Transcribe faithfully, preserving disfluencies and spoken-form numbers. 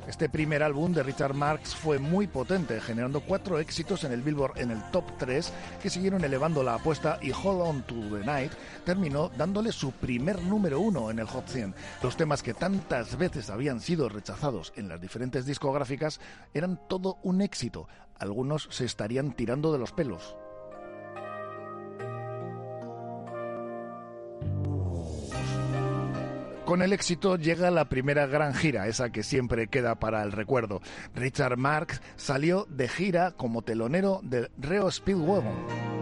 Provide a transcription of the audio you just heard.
Este primer álbum de Richard Marx fue muy potente, generando cuatro éxitos en el Billboard en el top tres, que siguieron elevando la apuesta, y Hold On To The Night terminó dándole su primer número uno en el Hot cien. Los temas que tantas veces habían sido rechazados en las diferentes discográficas eran todo un éxito. Algunos se estarían tirando de los pelos. Con el éxito llega la primera gran gira, esa que siempre queda para el recuerdo. Richard Marx salió de gira como telonero del Rio Speedwagon.